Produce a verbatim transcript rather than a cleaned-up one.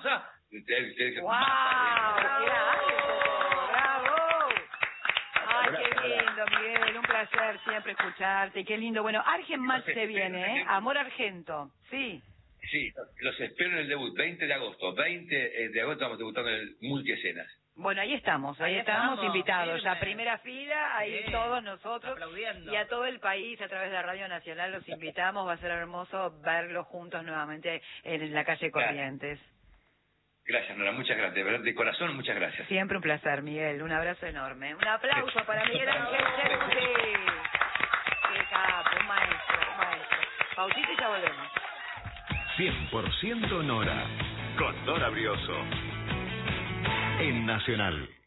casa. Usted, usted, ¡Wow! basta, ¡Bravo! Ay, qué lindo, Miguel, un placer siempre escucharte, qué lindo. Bueno, Argen Match se viene, ¿eh? Amor Argento, sí. Sí, los espero en el debut, veinte de agosto. veinte de agosto estamos debutando en el Multiescenas. Bueno, ahí estamos, ahí, ahí estamos, estamos invitados, firme. Ya primera fila, ahí sí, todos nosotros, aplaudiendo. Y a todo el país a través de Radio Nacional los invitamos, va a ser hermoso verlos juntos nuevamente en la calle Corrientes. Gracias, gracias Nora, muchas gracias, de verdad, de corazón muchas gracias. Siempre un placer, Miguel, un abrazo enorme. Un aplauso para Miguel Ángel Cerúti. Qué capo, un maestro, un maestro. Pausita y ya volvemos. cien por ciento Nora, con Nora Brioso. En Nacional.